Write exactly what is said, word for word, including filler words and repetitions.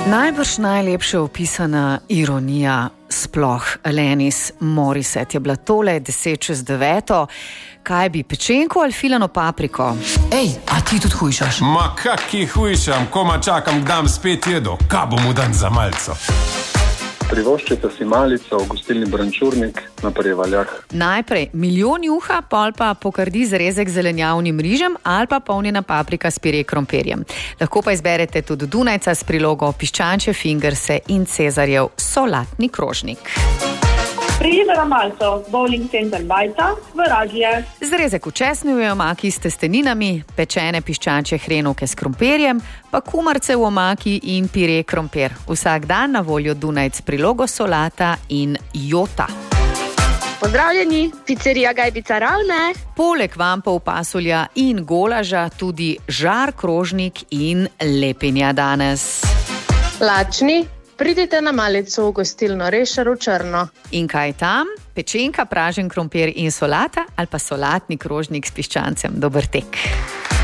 Najbrž najlepše opisana ironija sploh Alanis Morissette je bila tole deset čez deveto. Kaj bi, pečenko ali filano papriko? Ej, a ti tudi hujšaš? Ma kaki hujšam, koma čakam, kdam spet jedo. Kaj bom dan za malco? Privoščite si malico v gostilni Brančurnik na Prevaljah. Najprej milijon juha, pol pa pokardi zrezek zelenjavnim rižem ali pa polnjena paprika s pire krompirjem. Lahko pa izberete tudi dunajca s prilogo piščančje fingerse in Cezarjev solatni krožnik. Prijede na malco bowling center bajta v Radlje. Zrezek v česnjevej omaki s testeninami, pečene piščančje hrenovke s krompirjem, pa kumarce v omaki in pire krompir. Vsak dan na voljo Dunajc prilogo solata in jota. Pozdravljeni, pizzerija Gajbica Ravne. Poleg vampov, pasulja in golaža tudi žar krožnik in lepinja danes. Lačni, pridite na malico v gostilno Rešar v Črno. In kaj tam? Pečenka, pražen krompir in solata ali pa solatni krožnik s piščancem. Dober tek.